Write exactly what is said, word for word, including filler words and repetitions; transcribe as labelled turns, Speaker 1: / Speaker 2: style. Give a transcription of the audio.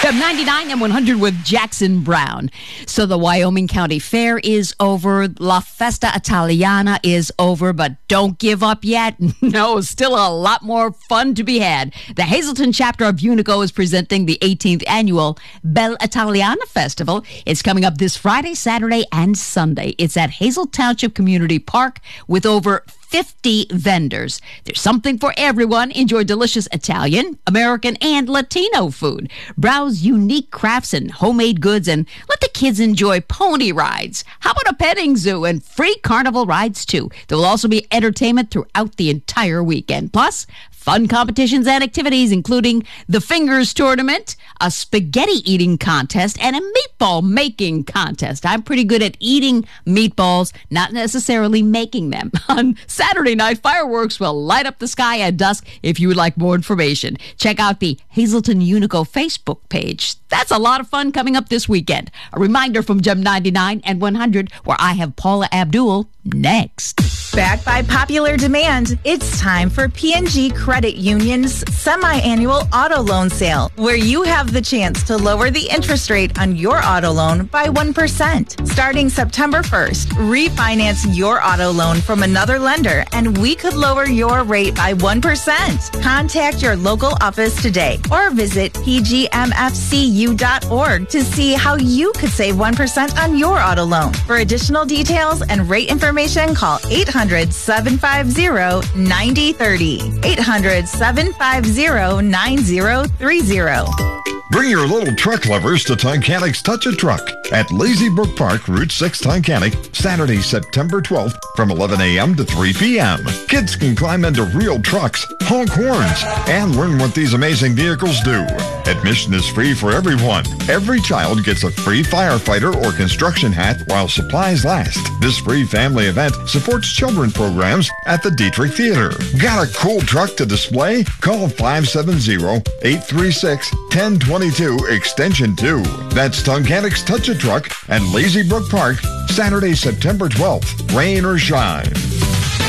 Speaker 1: ninety-nine and one hundred with Jackson Brown. So the Wyoming County Fair is over. La Festa Italiana is over, but don't give up yet. No, still a lot more fun to be had. The Hazleton chapter of Unico is presenting the eighteenth annual Bella Italiana Festival. It's coming up this Friday, Saturday, and Sunday. It's at Hazel Township Community Park with over fifty vendors. There's something for everyone. Enjoy delicious Italian, American, and Latino food. Browse unique crafts and homemade goods, and let the kids enjoy pony rides. How about a petting zoo and free carnival rides, too? There will also be entertainment throughout the entire weekend. Plus, fun competitions and activities, including the Fingers Tournament, a spaghetti eating contest, and a meatball making contest. I'm pretty good at eating meatballs, not necessarily making them. On Saturday night, fireworks will light up the sky at dusk. If you would like more information, check out the Hazleton Unico Facebook page. That's a lot of fun coming up this weekend. A reminder from Gem ninety-nine and one hundred, where I have Paula Abdul next.
Speaker 2: Backed by popular demand, it's time for P and G Credit Union's semi-annual auto loan sale, where you have the chance to lower the interest rate on your auto loan by one percent. Starting September first, refinance your auto loan from another lender, and we could lower your rate by one percent. Contact your local office today or visit p g m f c u dot org to see how you could save one percent on your auto loan. For additional details and rate information, call eight hundred, seven five zero, nine zero three zero. eight hundred, seven five zero, nine zero three zero.
Speaker 3: Bring your little truck lovers to Tuncanic's Touch a Truck at Lazy Brook Park, Route six, Tuncanic, Saturday, September twelfth from eleven a.m. to three p.m. Kids can climb into real trucks, honk horns, and learn what these amazing vehicles do. Admission is free for everyone. Every child gets a free firefighter or construction hat while supplies last. This free family event supports children programs at the Dietrich Theater. Got a cool truck to display? Call five seven zero, eight three six, one zero two two, extension two. That's Tuncanic's Touch a Truck at Lazy Brook Park, Saturday, September twelfth, rain or shine.